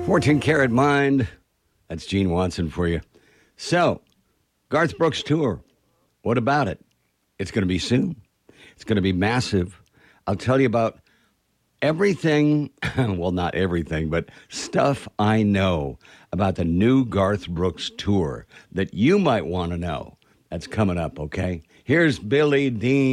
14 Karat Mind. That's Gene Watson for you. So, Garth Brooks tour. What about it? It's going to be soon. It's going to be massive. I'll tell you about everything, well, not everything, but stuff I know about the new Garth Brooks tour that you might want to know. That's coming up, okay? Here's Billy Dean.